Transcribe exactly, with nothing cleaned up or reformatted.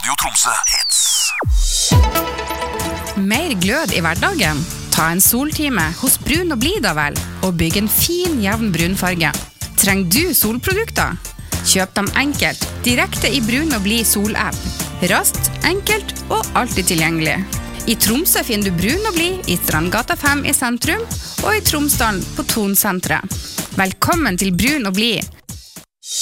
Radio Tromsø Hits. Mer glød i hverdagen? Ta en soltime hos Brun og Blid da vel, og bygg en fin, jevn brunfarge. Trenger du solprodukter? Kjøp dem enkelt, direkte i Brun og Blid sol-app. Raskt, enkelt og alltid tilgjengelig. I Tromsø finner du Brun og Blid i Strandgata fem i sentrum, og i Tromsdalen på Tonsenteret. Velkommen til Brun og Blid.